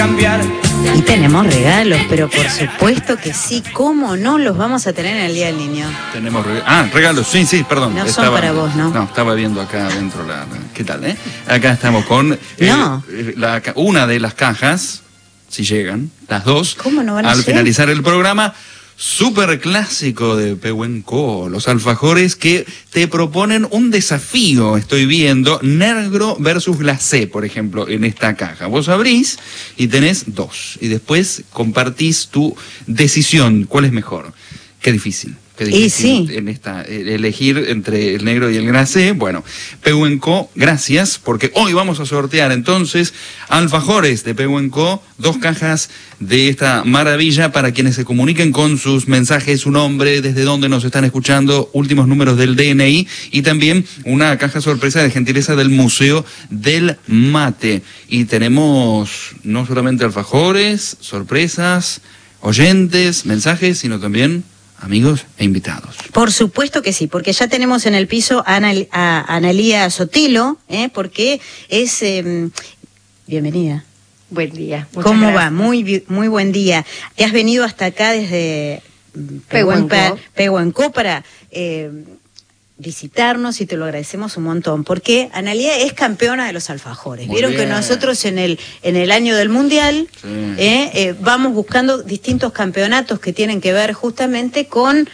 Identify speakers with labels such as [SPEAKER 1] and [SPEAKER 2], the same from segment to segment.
[SPEAKER 1] cambiar.
[SPEAKER 2] Y tenemos regalos, pero por supuesto que sí, ¿cómo no los vamos a tener en el Día del Niño?
[SPEAKER 3] Tenemos regalos, sí, perdón.
[SPEAKER 2] No son para vos, ¿no?
[SPEAKER 3] No, estaba viendo acá adentro ¿qué tal, Acá estamos con una de las cajas, si llegan, las dos.
[SPEAKER 2] ¿Cómo no van a
[SPEAKER 3] al
[SPEAKER 2] llegar?
[SPEAKER 3] Finalizar el programa, súper clásico de Pehuenco, los alfajores que te proponen un desafío, estoy viendo, negro versus glacé, por ejemplo, en esta caja. Vos abrís y tenés dos, y después compartís tu decisión, ¿cuál es mejor? Qué difícil.
[SPEAKER 2] Y sí.
[SPEAKER 3] En elegir entre el negro y el glacé. Bueno, Pehuenco, gracias, porque hoy vamos a sortear entonces alfajores de Pehuenco, 2 cajas de esta maravilla para quienes se comuniquen con sus mensajes, su nombre, desde dónde nos están escuchando, últimos números del DNI y también una caja sorpresa de gentileza del Museo del Mate. Y tenemos no solamente alfajores, sorpresas, oyentes, mensajes, sino también amigos e invitados.
[SPEAKER 2] Por supuesto que sí, porque ya tenemos en el piso a Analía Sotelo, porque es... bienvenida.
[SPEAKER 4] Buen día.
[SPEAKER 2] ¿Cómo va? Muy buen día. Te has venido hasta acá desde Pehuenco para visitarnos y te lo agradecemos un montón, porque Analía es campeona de los alfajores.
[SPEAKER 3] Muy
[SPEAKER 2] Vieron
[SPEAKER 3] bien.
[SPEAKER 2] que nosotros en el año del Mundial vamos buscando distintos campeonatos que tienen que ver justamente con,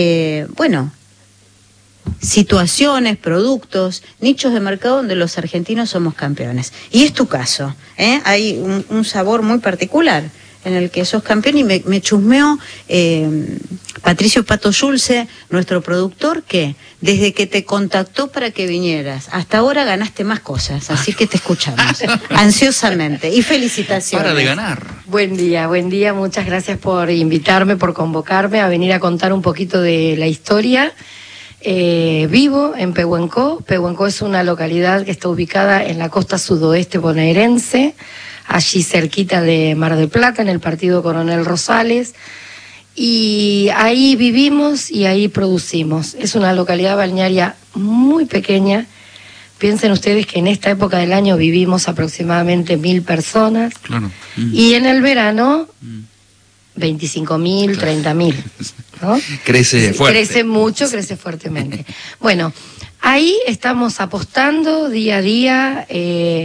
[SPEAKER 2] situaciones, productos, nichos de mercado donde los argentinos somos campeones. Y es tu caso, hay un sabor muy particular en el que sos campeón y me chusmeó Patricio Pato Schulze, nuestro productor, que desde que te contactó para que vinieras, hasta ahora ganaste más cosas, así que te escuchamos ansiosamente y felicitaciones.
[SPEAKER 3] Para de ganar.
[SPEAKER 4] Buen día, muchas gracias por invitarme, por convocarme a venir a contar un poquito de la historia. Vivo en Pehuenco. Pehuenco es una localidad que está ubicada en la costa sudoeste bonaerense, allí cerquita de Mar del Plata, en el partido Coronel Rosales, y ahí vivimos y ahí producimos. Es una localidad balnearia muy pequeña. Piensen ustedes que en esta época del año vivimos aproximadamente 1000 personas,
[SPEAKER 3] Claro.
[SPEAKER 4] y en el verano 25.000, 30.000, ¿no?
[SPEAKER 3] Crece fuerte.
[SPEAKER 4] Crece mucho, crece fuertemente. Bueno, ahí estamos apostando día a día.